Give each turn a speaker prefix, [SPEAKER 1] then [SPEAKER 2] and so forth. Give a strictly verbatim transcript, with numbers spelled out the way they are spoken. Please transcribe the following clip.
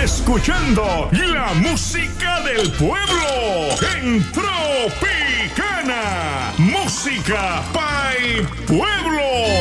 [SPEAKER 1] escuchando la música del pueblo en Tropicana. Música Pai Pueblo.